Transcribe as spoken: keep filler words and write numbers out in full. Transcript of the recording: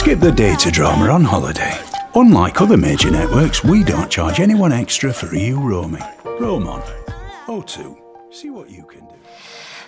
Skip the data drama on holiday. Unlike other major networks, we don't charge anyone extra for E U roaming. Roam on. O two. See what you can do.